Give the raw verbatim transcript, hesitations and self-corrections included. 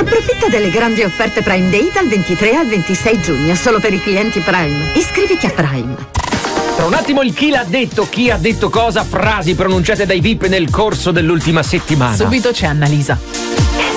Approfitta delle grandi offerte Prime Day dal ventitré al ventisei giugno, solo per i clienti Prime. Iscriviti a Prime. Tra un attimo il chi l'ha detto, chi ha detto cosa, frasi pronunciate dai V I P nel corso dell'ultima settimana. Subito c'è Annalisa.